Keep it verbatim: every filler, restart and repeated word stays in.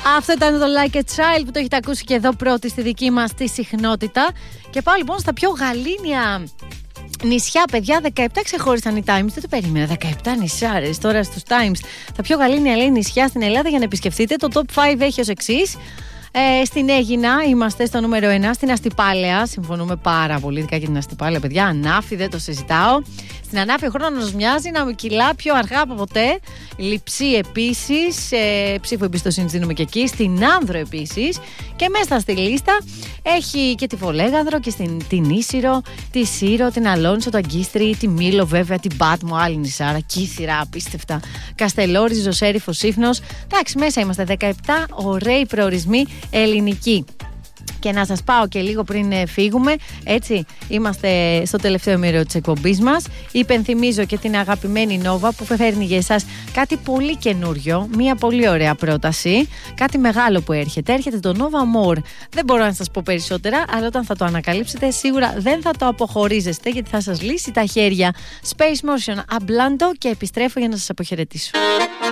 Αυτό ήταν το Like a Child που το έχετε ακούσει και εδώ πρώτη στη δική μας τη συχνότητα. Και πάω λοιπόν στα πιο γαλήνια νησιά, παιδιά. δεκαεπτά ξεχώρισαν οι Times. Δεν το περίμενα. δεκαεπτά νησιάρες τώρα στους Times. Τα πιο γαλήνια, λέει, νησιά στην Ελλάδα για να επισκεφτείτε. Το top πέντε έχει ως εξής. Ε, στην Αίγινα είμαστε στο νούμερο ένα. Στην Αστυπάλαια, συμφωνούμε πάρα πολύ ειδικά για την Αστυπάλαια, παιδιά. Ανάφη, δεν το συζητάω. Στην Ανάφη ο χρόνος μοιάζει να κυλά πιο αργά από ποτέ. Λειψή επίσης. Ε, ψήφο εμπιστοσύνη δίνουμε και εκεί. Στην Άνδρο επίσης. Και μέσα στη λίστα έχει και τη Βολέγανδρο και στην, την Ίσυρο, τη Σύρο, την Αλόνσο, το Αγκίστρι, τη Μήλο, βέβαια, την Πάτμο, άλλη νησάρα. Κύθυρα, απίστευτα. Καστελόρι, Ζωσέριφο, Σύφνος. Εντάξει, μέσα είμαστε δεκαεπτά ωραίοι προορισμοί ελληνικοί. Και να σας πάω και λίγο πριν φύγουμε, έτσι, είμαστε στο τελευταίο μέρο της εκπομπής μας. Υπενθυμίζω και την αγαπημένη Νόβα που φέρνει για εσάς κάτι πολύ καινούριο, μια πολύ ωραία πρόταση, κάτι μεγάλο που έρχεται. Έρχεται το Nova More. Δεν μπορώ να σας πω περισσότερα, αλλά όταν θα το ανακαλύψετε σίγουρα δεν θα το αποχωρίζεστε, γιατί θα σας λύσει τα χέρια. Space Motion Ablando, και επιστρέφω για να σας αποχαιρετήσω.